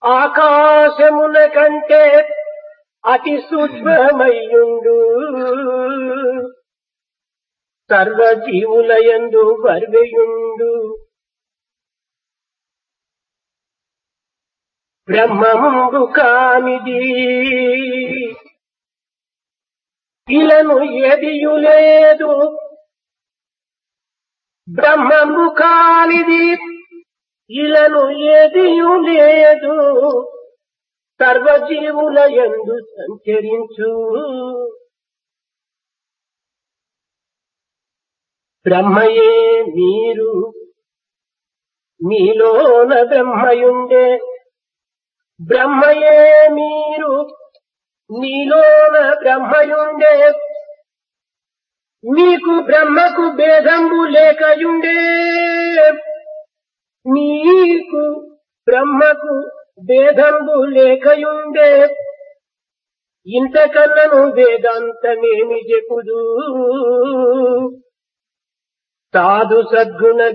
ఆకాశమున కంటే అతి సూక్ష్మమయ్యుండు సర్వజీవులయందు వర్వయుండు బ్రహ్మము కానిది ఇలను ఏదియు లేదు బ్రహ్మము కానిది ఇలను ఏదియు లేదు సర్వజీవులయందు సంచరించు బ్రహ్మయే మీరు మీలోన బ్రహ్మయుండే బ్రహ్మయే మీరు మీలోన బ్రహ్మయుండే మీకు బ్రహ్మకు భేదంబు లేకయుండే మీకు బ్రహ్మకు భేదంబు లేకయుండే ఇంతకన్నను వేదాంతమేమి చెప్పుదు సాధు సద్గుణ